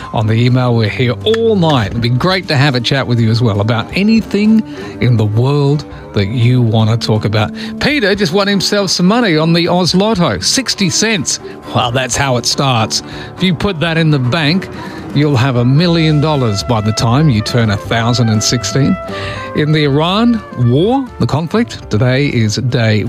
on the email. We're here all night. It'd be great to have a chat with you as well about anything in the world that you want to talk about. Peter just won himself some money on the Oz Lotto, 60 cents. Well, that's how it starts. If you put that in the bank, you'll have $1 million by the time you turn 1,016. In the Iran war, the conflict, today is day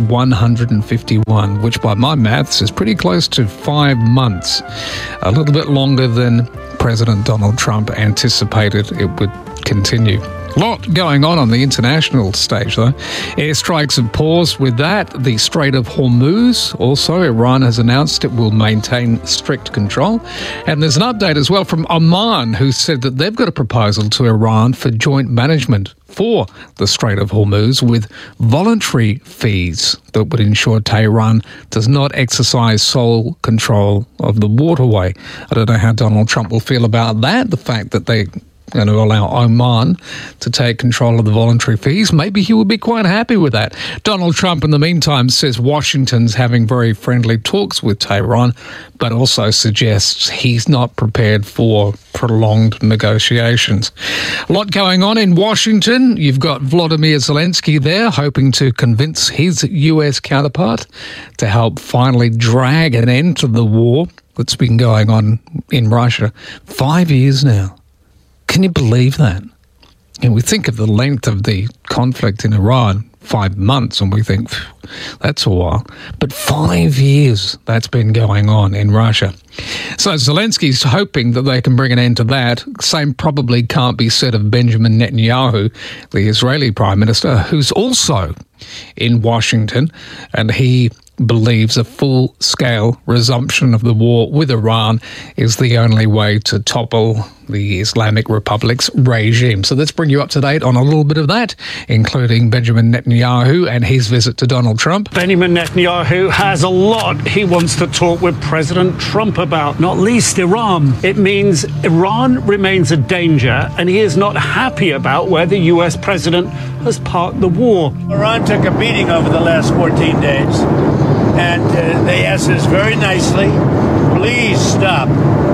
151, which by my maths is pretty close to 5 months. A little bit longer than President Donald Trump anticipated it would continue. A lot going on the international stage, though. Airstrikes have paused with that. The Strait of Hormuz, also, Iran has announced it will maintain strict control. And there's an update as well from Oman, who said that they've got a proposal to Iran for joint management for the Strait of Hormuz with voluntary fees that would ensure Tehran does not exercise sole control of the waterway. I don't know how Donald Trump will feel about that, the fact that they going to allow Oman to take control of the voluntary fees. Maybe he would be quite happy with that. Donald Trump, in the meantime, says Washington's having very friendly talks with Tehran, but also suggests he's not prepared for prolonged negotiations. A lot going on in Washington. You've got Volodymyr Zelensky there, hoping to convince his US counterpart to help finally drag an end to the war that's been going on in Russia. 5 years now. Can you believe that? And we think of the length of the conflict in Iran, 5 months, and we think, that's a while. But 5 years that's been going on in Russia. So Zelensky's hoping that they can bring an end to that. Same probably can't be said of Benjamin Netanyahu, the Israeli Prime Minister, who's also in Washington, and he believes a full-scale resumption of the war with Iran is the only way to topple the Islamic Republic's regime. So let's bring you up to date on a little bit of that, including Benjamin Netanyahu and his visit to Donald Trump. Benjamin Netanyahu has a lot he wants to talk with President Trump about, not least Iran. It means Iran remains a danger, and he is not happy about where the US president has parked the war. Iran took a beating over the last 14 days. And they asked us very nicely, please stop.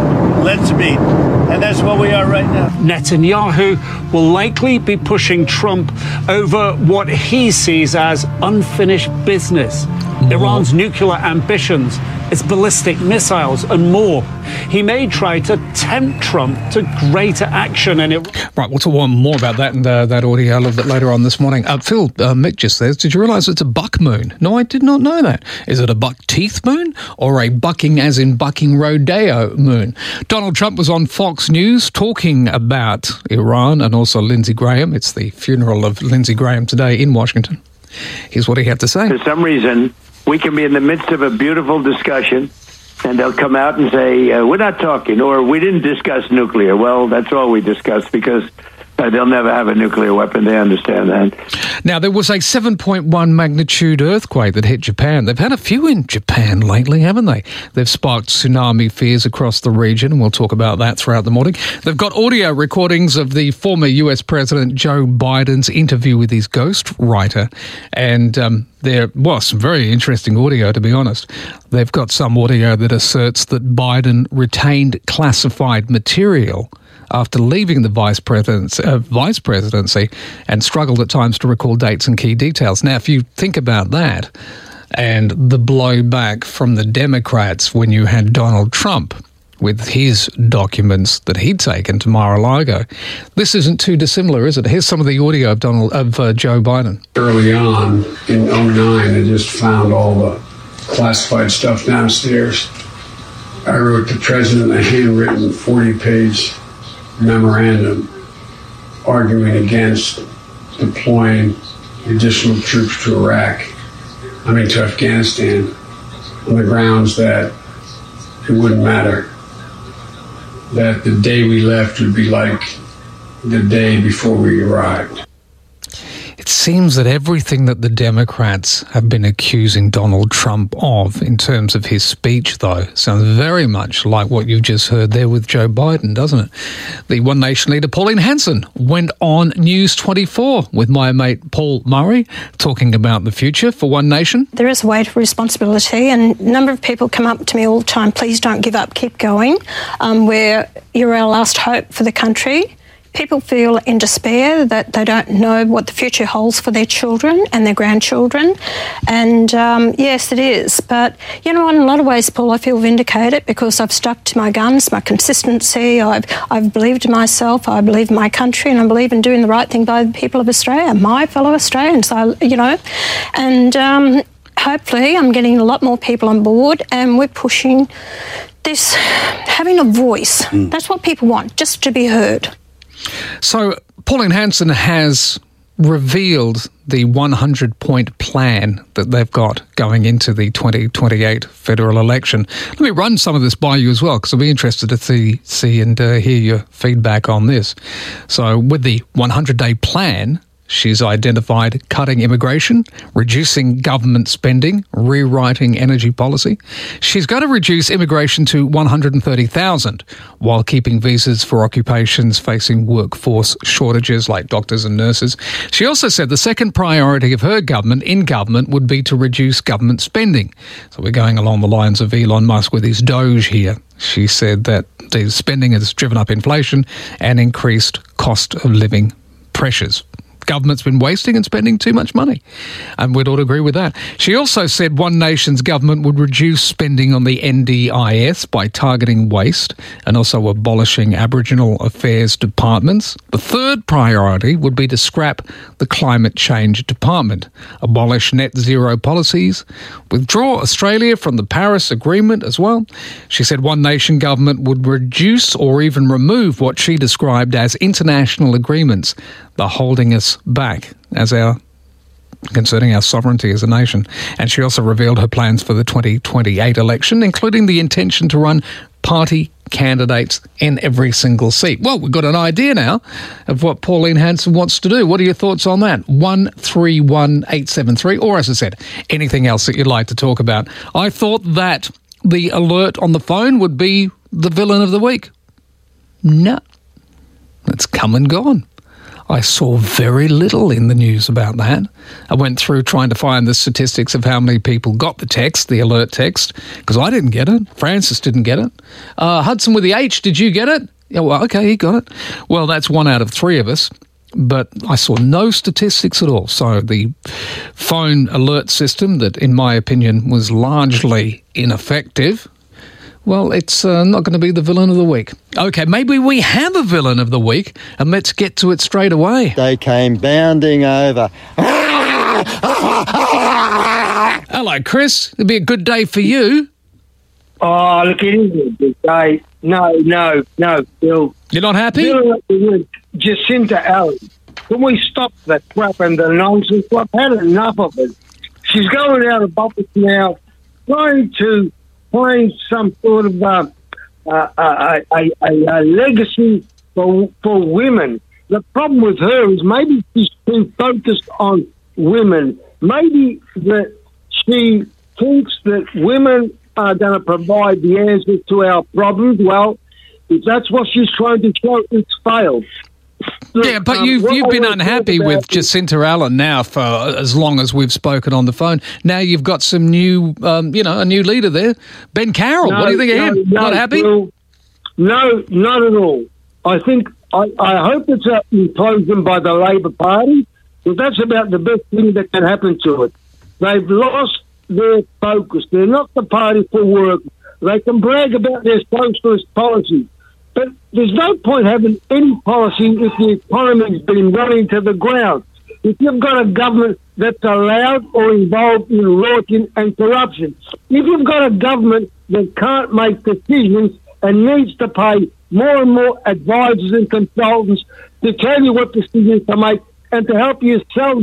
Let's meet. And that's where we are right now. Netanyahu will likely be pushing Trump over what he sees as unfinished business. Iran's nuclear ambitions, its ballistic missiles and more. He may try to tempt Trump to greater action in Iran. Right, we'll talk more about that and that audio a little bit later on this morning. Phil, Mick just says, did you realise it's a buck moon? No, I did not know that. Is it a buck teeth moon or a bucking as in bucking rodeo moon? Donald Trump was on Fox News talking about Iran and also Lindsey Graham. It's the funeral of Lindsey Graham today in Washington. Here's what he had to say. For some reason, we can be in the midst of a beautiful discussion, and they'll come out and say, we're not talking, or we didn't discuss nuclear. Well, that's all we discussed, because they'll never have a nuclear weapon. They understand that. Now, there was a 7.1 magnitude earthquake that hit Japan. They've had a few in Japan lately, haven't they? They've sparked tsunami fears across the region, and we'll talk about that throughout the morning. They've got audio recordings of the former US President Joe Biden's interview with his ghostwriter, and there was some very interesting audio, to be honest. They've got some audio that asserts that Biden retained classified material after leaving the vice presidency and struggled at times to recall dates and key details. Now, if you think about that and the blowback from the Democrats when you had Donald Trump with his documents that he'd taken to Mar-a-Lago, this isn't too dissimilar, is it? Here's some of the audio of Joe Biden. Early on in 2009, I just found all the classified stuff downstairs. I wrote the president a handwritten 40-page memorandum arguing against deploying additional troops to to Afghanistan, on the grounds that it wouldn't matter, that the day we left would be like the day before we arrived. It seems that everything that the Democrats have been accusing Donald Trump of in terms of his speech, though, sounds very much like what you've just heard there with Joe Biden, doesn't it? The One Nation leader, Pauline Hanson, went on News 24 with my mate Paul Murray, talking about the future for One Nation. There is a weight of responsibility, and a number of people come up to me all the time, please don't give up, keep going. You're our last hope for the country. People feel in despair that they don't know what the future holds for their children and their grandchildren. And yes, it is. But, in a lot of ways, Paul, I feel vindicated because I've stuck to my guns, my consistency. I've believed in myself, I believe in my country, and I believe in doing the right thing by the people of Australia, my fellow Australians, And hopefully I'm getting a lot more people on board, and we're pushing this, having a voice. That's what people want, just to be heard. So Pauline Hanson has revealed the 100-point plan that they've got going into the 2028 federal election. Let me run some of this by you as well, because I'll be interested to see and hear your feedback on this. So with the 100-day plan, she's identified cutting immigration, reducing government spending, rewriting energy policy. She's going to reduce immigration to 130,000 while keeping visas for occupations facing workforce shortages like doctors and nurses. She also said the second priority of her government would be to reduce government spending. So we're going along the lines of Elon Musk with his Doge here. She said that the spending has driven up inflation and increased cost of living pressures. Government's been wasting and spending too much money, and we'd all agree with that. She also said One Nation's government would reduce spending on the NDIS by targeting waste and also abolishing Aboriginal affairs departments. The third priority would be to scrap the climate change department, abolish net zero policies, withdraw Australia from the Paris Agreement as well. She said One Nation government would reduce or even remove what she described as international agreements that are holding us back concerning our sovereignty as a nation. And she also revealed her plans for the 2028 election, including the intention to run party candidates in every single seat. Well, we've got an idea now of what Pauline Hanson wants to do. What are your thoughts on that? 131873, or as I said, anything else that you'd like to talk about. I thought that the alert on the phone would be the villain of the week. No, it's come and gone. I saw very little in the news about that. I went through trying to find the statistics of how many people got the text, the alert text, because I didn't get it. Francis didn't get it. Hudson with the H, did you get it? Yeah, well, okay, he got it. Well, that's 1 out of 3 of us, but I saw no statistics at all. So the phone alert system that, in my opinion, was largely ineffective, well, it's not going to be the villain of the week. Okay, maybe we have a villain of the week, and let's get to it straight away. They came bounding over. Hello, Chris. It'll be a good day for you. Oh, look, it is a good day. No, Bill. You're not happy? Bill, Jacinta Allen. Can we stop the crap and the nonsense? I've had enough of it. She's going out of office now, trying to find some sort of a legacy for women. The problem with her is maybe she's too focused on women. Maybe that she thinks that women are going to provide the answer to our problems. Well, if that's what she's trying to show, it's failed. Yeah, but you've been unhappy with Jacinta Allen now for as long as we've spoken on the phone. Now you've got some new, a new leader there, Ben Carroll. What do you think of him? Not happy? No, not at all. I think I hope it's an implosion by the Labor Party, because that's about the best thing that can happen to it. They've lost their focus. They're not the party for work. They can brag about their socialist policies. But there's no point having any policy if the economy's been running to the ground. If you've got a government that's allowed or involved in rioting and corruption, if you've got a government that can't make decisions and needs to pay more and more advisors and consultants to tell you what decisions to make and to help you sell them,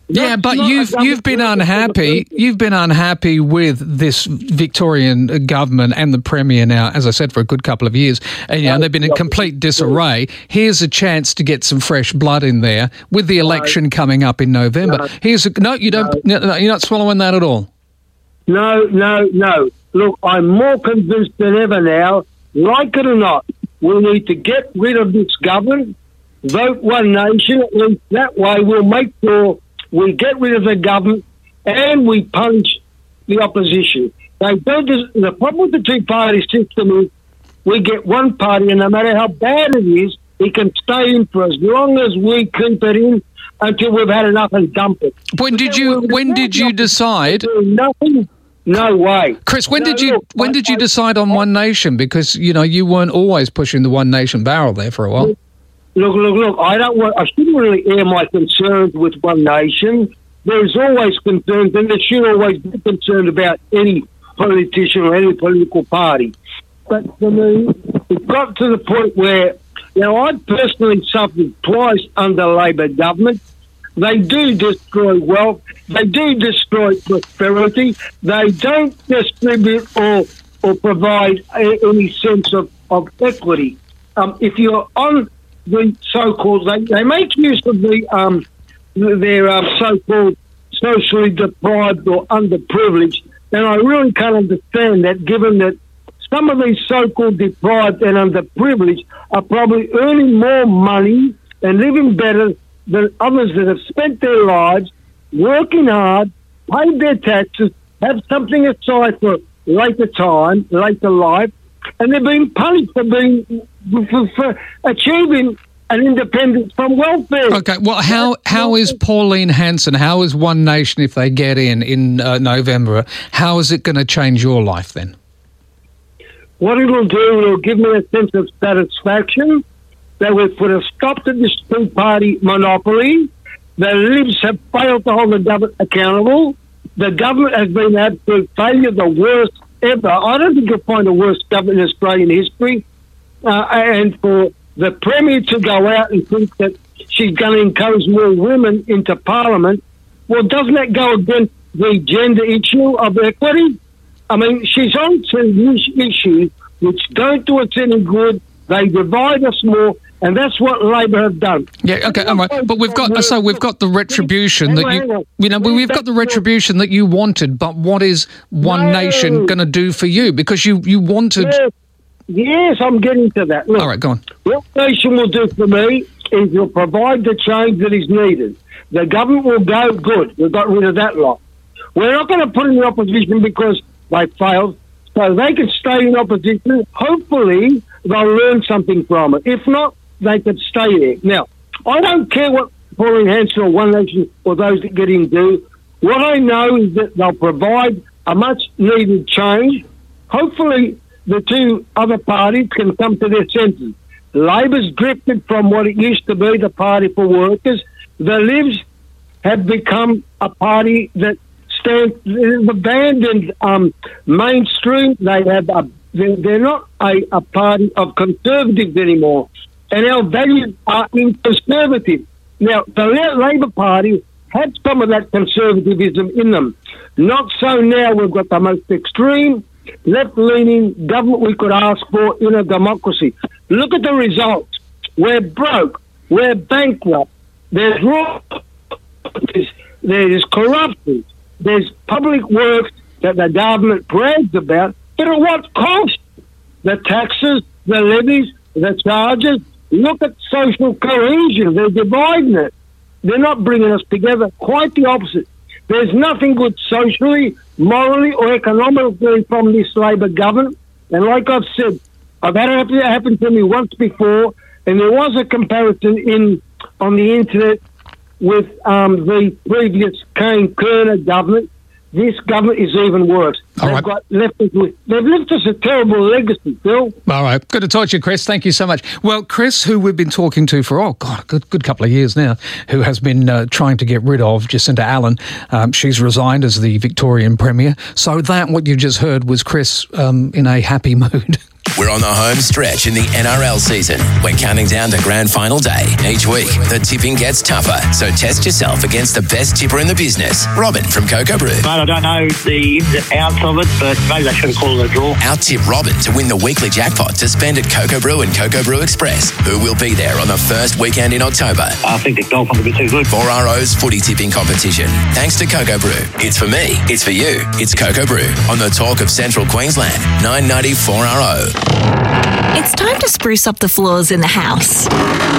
Yeah, but you've been unhappy. You've been unhappy with this Victorian government and the Premier now, as I said, for a good couple of years. And they've been in complete disarray. Here's a chance to get some fresh blood in there with the election coming up in November. You're not swallowing that at all. No. Look, I'm more convinced than ever now. Like it or not, we need to get rid of this government. Vote One Nation. At least that way, we'll make sure we get rid of the government and we punish the opposition. The problem with the two-party system is we get one party, and no matter how bad it is, it can stay in for as long as we keep it in until we've had enough and dump it. When did you decide? Nothing. No way, Chris. When did you decide on One Nation? Because you weren't always pushing the One Nation barrel there for a while. Look. I shouldn't really air my concerns with One Nation. There's always concerns, and there should always be concerned about any politician or any political party. But for me, it got to the point where, I personally suffered twice under Labor government. They do destroy wealth. They do destroy prosperity. They don't distribute or provide any sense of equity. If you're on the so-called, they make use of their so-called socially deprived or underprivileged, and I really can't understand that, given that some of these so-called deprived and underprivileged are probably earning more money and living better than others that have spent their lives working hard, paid their taxes, have something aside for later life, and they're being punished for achieving an independence from welfare. Okay, well, how is Pauline Hanson, how is One Nation, if they get in November, how is it going to change your life then? What it'll do, it'll give me a sense of satisfaction that we've put a stop to this two-party monopoly. The Libs have failed to hold the government accountable. The government has been an absolute failure, the worst ever. I don't think you'll find a worse government in Australian history. And for the Premier to go out and think that she's going to encourage more women into Parliament, well, doesn't that go against the gender issue of equity? I mean, she's on to issues which don't do us any good. They divide us more, and that's what Labor have done. Yeah, okay, all right. But we've got the retribution that we've got the retribution that you wanted. But what is One Nation going to do for you? Because you wanted. Yes, I'm getting to that. Look, all right, go on. What Nation will do for me is will provide the change that is needed. The government will go good. We've got rid of that lot. We're not going to put in the opposition because they failed, so they can stay in opposition. Hopefully, they'll learn something from it. If not, they could stay there. Now, I don't care what Pauline Hanson or One Nation or those that get in do. What I know is that they'll provide a much-needed change. Hopefully, the two other parties can come to their senses. Labor's drifted from what it used to be, the party for workers. The Libs have become a party that stands abandoned mainstream. They're not a party of conservatives anymore, and our values are conservative. Now, the Labor Party had some of that conservatism in them. Not so now. We've got the most extreme left-leaning government we could ask for in a democracy. Look at the results. We're broke. We're bankrupt. There's corruption. There's public works that the government brags about, but at what cost? The taxes, the levies, the charges. Look at social cohesion. They're dividing it. They're not bringing us together. Quite the opposite. There's nothing good socially, morally, or economically from this Labor government. And like I've said, I've had it happen to me once before, and there was a comparison on the internet with the previous Kane-Kerner government. This government is even worse. They've left us a terrible legacy, Phil. All right. Good to talk to you, Chris. Thank you so much. Well, Chris, who we've been talking to for, a good couple of years now, who has been trying to get rid of Jacinta Allan. She's resigned as the Victorian Premier. So what you just heard was Chris in a happy mood. We're on the home stretch in the NRL season. We're counting down to grand final day. Each week, the tipping gets tougher, so test yourself against the best tipper in the business, Robin from Cocoa Brew. Mate, I don't know the ins and outs of it, but maybe they should have called it a draw. Out-tip Robin to win the weekly jackpot to spend at Cocoa Brew and Cocoa Brew Express, who will be there on the first weekend in October. I think the Dolphins will be too good. 4RO's footy tipping competition. Thanks to Cocoa Brew. It's for me, it's for you, it's Cocoa Brew on the talk of Central Queensland, 990 4RO. It's time to spruce up the floors in the house.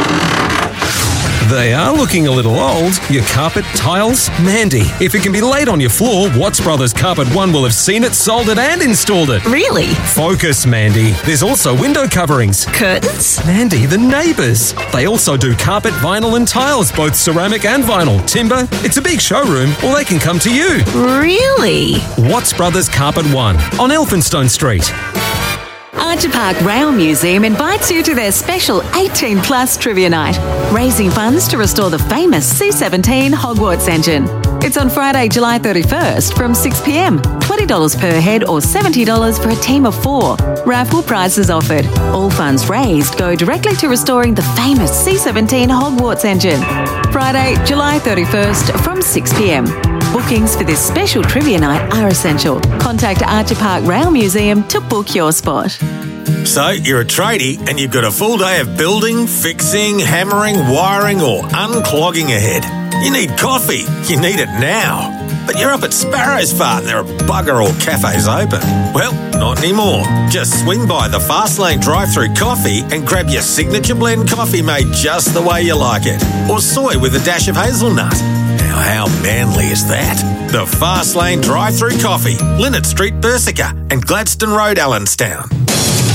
They are looking a little old. Your carpet, tiles, Mandy. If it can be laid on your floor, Watts Brothers Carpet One will have seen it, sold it and installed it. Really? Focus, Mandy. There's also window coverings. Curtains? Mandy, the neighbours. They also do carpet, vinyl and tiles, both ceramic and vinyl. Timber. It's a big showroom, or they can come to you. Really? Watts Brothers Carpet One on Elphinstone Street. Archer Park Rail Museum invites you to their special 18 Plus Trivia Night, raising funds to restore the famous C-17 Hogwarts engine. It's on Friday, July 31st from 6 p.m. $20 per head or $70 for a team of 4. Raffle prizes offered. All funds raised go directly to restoring the famous C-17 Hogwarts engine. Friday, July 31st from 6 p.m. Bookings for this special trivia night are essential. Contact Archer Park Rail Museum to book your spot. So, you're a tradie and you've got a full day of building, fixing, hammering, wiring or unclogging ahead. You need coffee. You need it now. But you're up at Sparrow's Fart and there are bugger all cafes open. Well, not anymore. Just swing by the Fastlane drive-thru coffee and grab your signature blend coffee made just the way you like it. Or soy with a dash of hazelnut. Now, how manly is that? The Fastlane drive-thru coffee, Linnet Street, Bersica and Gladstone Road, Allenstown.